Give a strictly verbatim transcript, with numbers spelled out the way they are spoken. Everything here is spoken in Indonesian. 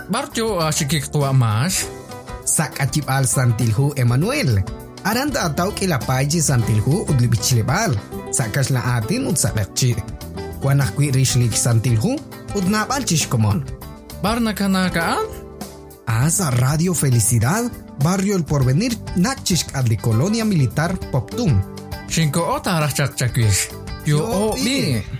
Barjo asikik tua mas. Sak acip al santilhu Emmanuel. Aranta atau kilapaji santilhu udli bichlebal. Sakas la atin ud sakakci. Kuanah kui rishlik santilhu ud nabal chishkomon. Barna kanakaan? Asa Radio Felicidad, Barrio El Porvenir, Nachishk adli Colonia Militar Poptum. Shinko ota rachak chakwish. Yo o bi.